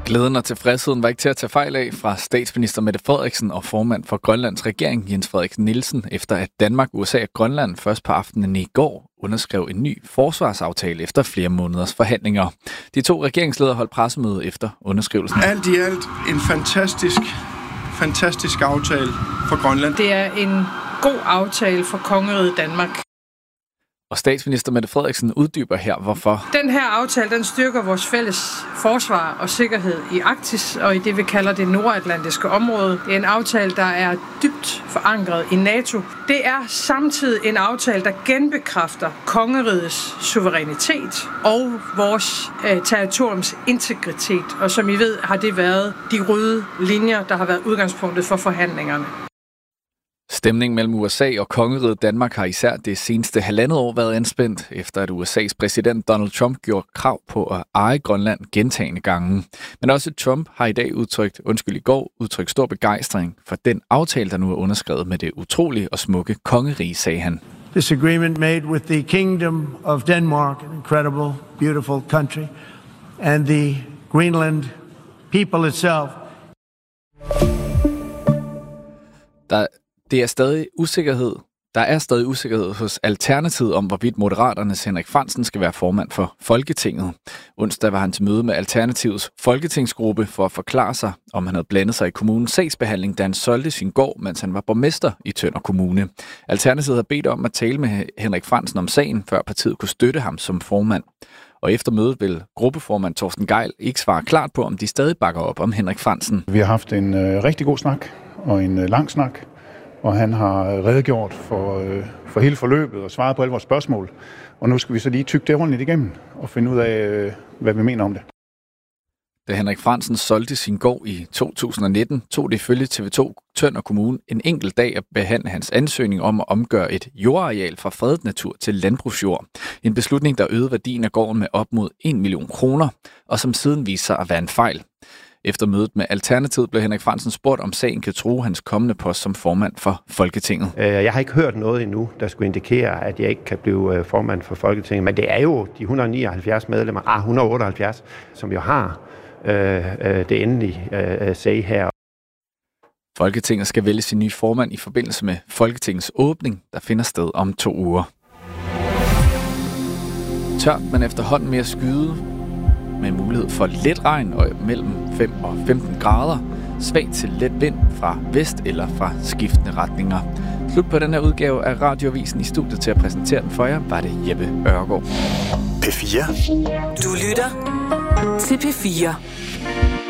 Glæden og tilfredsheden var ikke til at tage fejl af fra statsminister Mette Frederiksen og formand for Grønlands regering Jens Frederik Nielsen, efter at Danmark, USA og Grønland først på aftenen i går underskrev en ny forsvarsaftale efter flere måneders forhandlinger. De to regeringsledere holdt pressemøde efter underskrivelsen. Alt i alt en fantastisk aftale for Grønland. Det er en god aftale for kongeriget Danmark. Og statsminister Mette Frederiksen uddyber her, hvorfor. Den her aftale, den styrker vores fælles forsvar og sikkerhed i Arktis og i det, vi kalder det nordatlantiske område. Det er en aftale, der er dybt forankret i NATO. Det er samtidig en aftale, der genbekræfter kongerigets suverænitet og vores territoriums integritet. Og som I ved, har det været de røde linjer, der har været udgangspunktet for forhandlingerne. Stemningen mellem USA og kongeriget Danmark har især det seneste halvandet år været anspændt, efter at USA's præsident Donald Trump gjorde krav på at eje Grønland gentagne gange. Men også Trump har i dag i går udtrykt stor begejstring for den aftale, der nu er underskrevet med det utrolige og smukke kongerige, sagde han. This agreement made with the Kingdom of Denmark, an incredible, beautiful country, and the Greenland people itself. Der er stadig usikkerhed hos Alternativet om, hvorvidt Moderaternes Henrik Frandsen skal være formand for Folketinget. Onsdag var han til møde med Alternativets folketingsgruppe for at forklare sig, om han havde blandet sig i kommunens sagsbehandling, da han solgte sin gård, mens han var borgmester i Tønder Kommune. Alternativet har bedt om at tale med Henrik Frandsen om sagen, før partiet kunne støtte ham som formand. Og efter mødet vil gruppeformand Torsten Gejl ikke svare klart på, om de stadig bakker op om Henrik Frandsen. Vi har haft en rigtig god snak og en lang snak. Og han har redegjort for hele forløbet og svaret på alle vores spørgsmål. Og nu skal vi så lige tygge det ordentligt igennem og finde ud af, hvad vi mener om det. Da Henrik Frandsen solgte sin gård i 2019, tog det ifølge TV2 Tønder Kommune en enkelt dag at behandle hans ansøgning om at omgøre et jordareal fra fredet natur til landbrugsjord. En beslutning, der øgede værdien af gården med op mod 1 million kroner, og som siden viste sig at være en fejl. Efter mødet med Alternativet blev Henrik Frandsen spurgt, om sagen kan true hans kommende post som formand for Folketinget. Jeg har ikke hørt noget endnu, der skulle indikere, at jeg ikke kan blive formand for Folketinget. Men det er jo de 179 medlemmer, 178, som jo har det endelige sag her. Folketinget skal vælge sin nye formand i forbindelse med Folketingets åbning, der finder sted om 2 uger. Tørt, men efterhånden mere skyde, med mulighed for lidt regn og mellem 5 og 15 grader. Svag til let vind fra vest eller fra skiftende retninger. Slut på den her udgave af Radioavisen. I studiet til at præsentere den for jer var det Jeppe Ørgaard. P4. Du lytter til P4.